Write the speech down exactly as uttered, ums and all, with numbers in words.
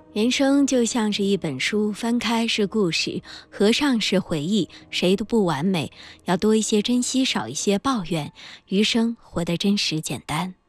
人生就像是一本书，翻开是故事，合上是回忆，谁都不完美，要多一些珍惜，少一些抱怨，余生活得真实简单。